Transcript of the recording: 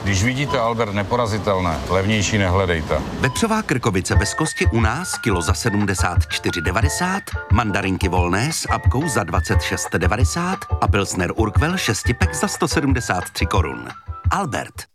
Když vidíte Albert neporazitelné, levnější nehledejte. Vepřová krkovice bez kosti u nás kilo za 74,90, mandarinky volné s apkou za 26,90 a pilsner Urquell 6 pek za 173 korun. Albert.